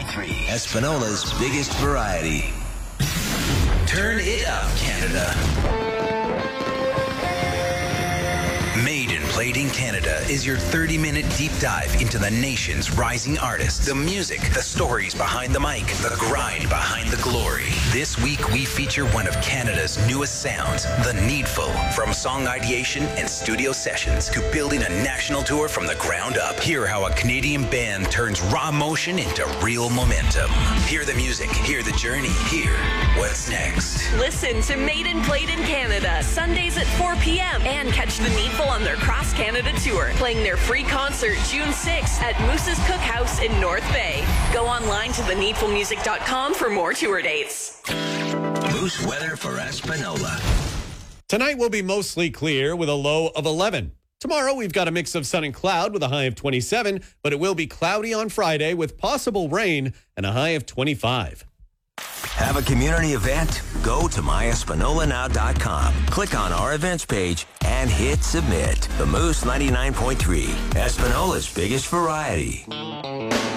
Espanola's biggest variety. Turn it up, Canada. Made and Played in Canada is your 30-minute deep dive into the nation's rising artists, the music, the stories behind the mic, the grind behind the glory. This week, we feature one of Canada's newest sounds, The Needful. From song ideation and studio sessions to building a national tour from the ground up. Hear how a Canadian band turns raw emotion into real momentum. Hear the music, hear the journey, hear what's next. Listen to Made and Played in Canada, Sundays at 4 p.m. and catch The Needful on their Cross Canada tour, playing their free concert June 6th at Moose's Cookhouse in North Bay. Go online to theneedfulmusic.com for more tour dates. Moose weather for Espanola. Tonight will be mostly clear with a low of 11. Tomorrow we've got a mix of sun and cloud with a high of 27, but it will be cloudy on Friday with possible rain and a high of 25. Have a community event? Go to myespanolanow.com. Click on our events page and hit submit. The Moose 99.3, Espanola's biggest variety.